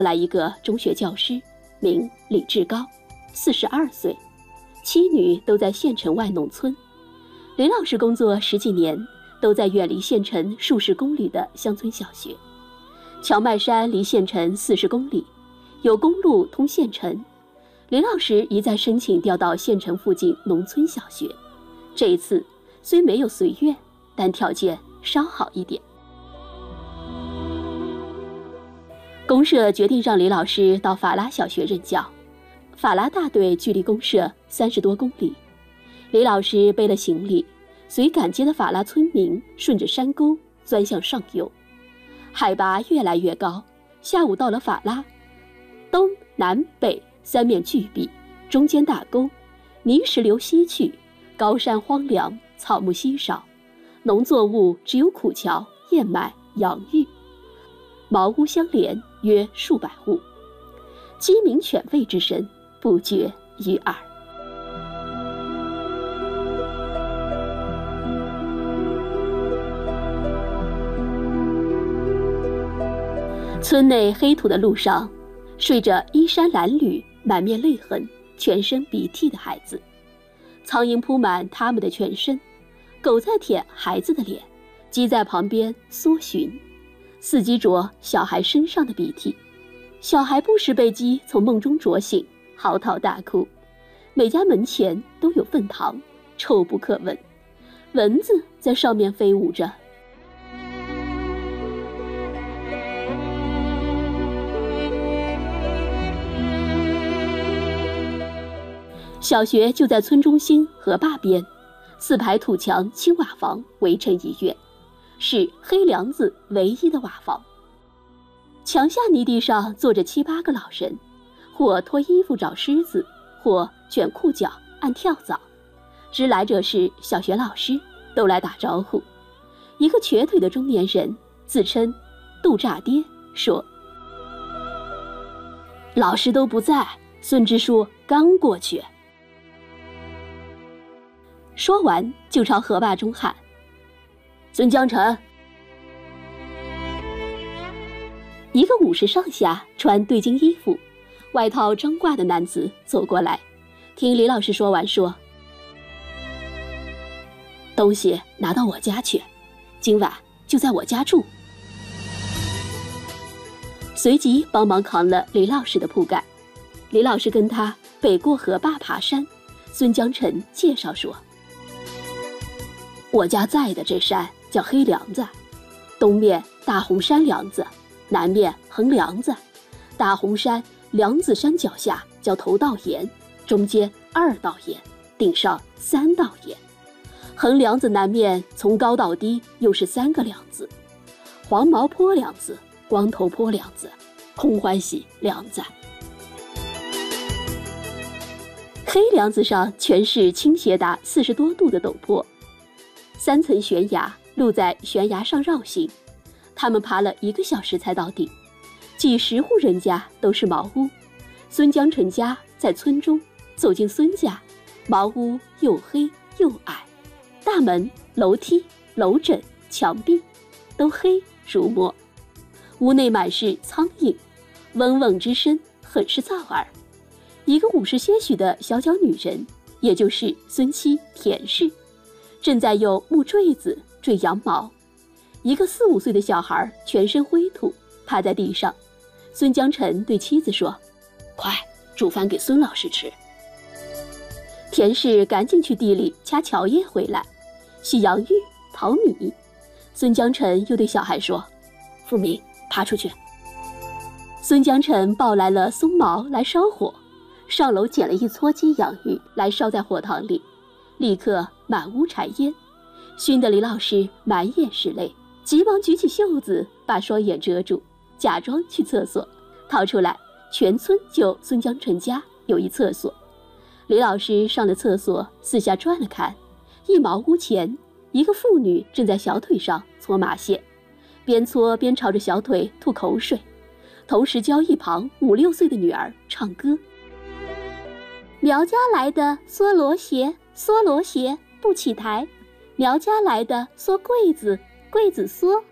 来一个中学教师，名李志高，42岁，妻女都在县城外农村。李老师工作10几年，都在远离县城数十公里的乡村小学。荞麦山离县城40公里，有公路通县城。李老师一再申请调到县城附近农村小学，这一次虽没有随愿，但条件稍好一点。公社决定让李老师到法拉小学任教。法拉大队距离公社30多公里，李老师背了行李，随赶街的法拉村民顺着山沟钻向上游。海拔越来越高，下午到了法拉，东南北3面巨壁，中间大沟，泥石流西去，高山荒凉，草木稀少，农作物只有苦荞、燕麦、洋芋，茅屋相连，约数百户，鸡鸣犬吠之声不绝于耳。村内黑土的路上，睡着衣衫褴褛、满面泪痕、全身鼻涕的孩子，苍蝇铺满他们的全身，狗在舔孩子的脸，鸡在旁边搜寻，伺机啄小孩身上的鼻涕。小孩不时被鸡从梦中啄醒，嚎啕大哭。每家门前都有粪塘，臭不可闻，蚊子在上面飞舞着。小学就在村中心河坝边，4排土墙青瓦房围成一院，是黑梁子唯一的瓦房。墙下泥地上坐着7、8个老人，或脱衣服找虱子，或卷裤脚按跳蚤。知来者是小学老师，都来打招呼。一个瘸腿的中年人自称杜炸爹，说：老师都不在，孙支书刚过去。说完就朝河坝中喊：孙江辰。一个50上下，穿对襟衣服，外套张挂的男子走过来，听李老师说完说：东西拿到我家去，今晚就在我家住。随即帮忙扛了李老师的铺盖。李老师跟他北过河坝爬山。孙江辰介绍说：我家在的这山叫黑梁子，东面大红山梁子，南面横梁子。大红山梁子山脚下叫头道岩，中间2道岩，顶上3道岩。横梁子南面从高到低又是3个梁子，黄毛坡梁子、光头坡梁子、空欢喜梁子。黑梁子上全是倾斜达40多度的陡坡，3层悬崖，路在悬崖上绕行。他们爬了1个小时才到顶，几10户人家都是茅屋。孙江辰家在村中，走进孙家，茅屋又黑又矮，大门、楼梯、楼枕、墙壁都黑如墨，屋内满是苍蝇，嗡嗡之声很是噪耳。一个50些许的小脚女人，也就是孙妻田氏，正在用木坠子坠羊毛。一个4、5岁的小孩全身灰土，趴在地上。孙江辰对妻子说：快煮饭给孙老师吃。田氏赶紧去地里掐荞叶回来，洗洋芋、淘米。孙江辰又对小孩说：富民，爬出去。孙江辰抱来了松毛来烧火，上楼捡了一撮鸡洋芋来烧在火塘里，立刻满屋柴烟，熏得李老师满眼是泪，急忙举起袖子把双眼遮住，假装去厕所，逃出来。全村就孙江辰家有一厕所。李老师上了厕所，四下转了看，一茅屋前，一个妇女正在小腿上搓麻线，边搓边朝着小腿吐口水，同时教一旁5、6岁的女儿唱歌：苗家来的梭罗鞋，梭罗鞋不起台，苗家来的梭柜子，柜子梭。